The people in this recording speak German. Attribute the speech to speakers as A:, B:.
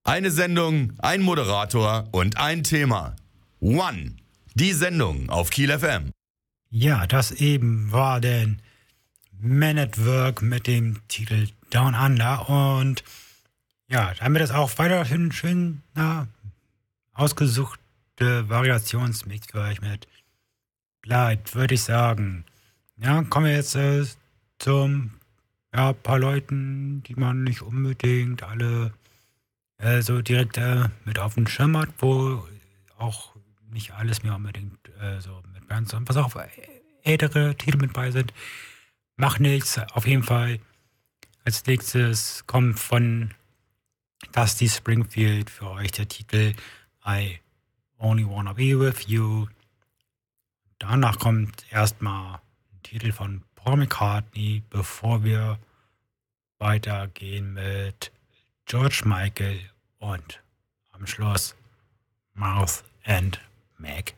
A: Eine Sendung, ein Moderator und ein Thema. One, die Sendung auf Kiel FM.
B: Ja, das eben war denn Man at Work mit dem Titel Down Under. Und ja, damit es auch weiterhin schön ausgesuchte Variationsmix für euch mit bleibt, würde ich sagen. Ja, kommen wir jetzt zum paar Leuten, die man nicht unbedingt alle so direkt mit auf den Schirm hat, wo auch nicht alles mehr unbedingt so mit Bands, was auch ältere Titel mit bei sind. Macht nichts, auf jeden Fall. Als nächstes kommt von Dusty Springfield für euch der Titel I Only Wanna Be With You. Danach kommt erstmal ein Titel von Paul McCartney, bevor wir weitergehen mit George Michael und am Schluss Mouth and Mag.